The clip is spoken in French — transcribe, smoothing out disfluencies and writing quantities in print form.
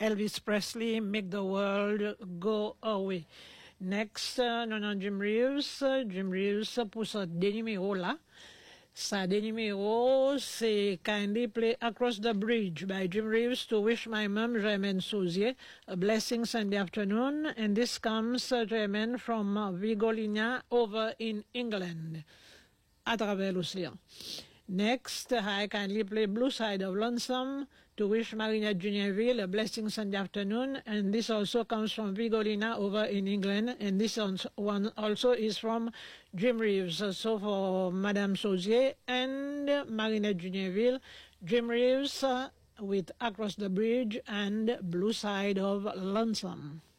Elvis Presley, Make the World Go Away. Next, non, Jim Reeves pour ce dernier numéro là. Sa dernier numéro, c'est Kindly Play Across the Bridge by Jim Reeves to wish my mom, Germaine Sauzier, a blessing Sunday afternoon. And this comes, Germaine, from Vigolina over in England, à travers l'océan. Next, I kindly play Blue Side of Lonesome to wish Marinette Juniorville a blessing Sunday afternoon. And this also comes from Vigolina over in England. And this one also is from Jim Reeves. So for Madame Sauzier and Marinette Juniorville, Jim Reeves with Across the Bridge and Blue Side of Lonesome.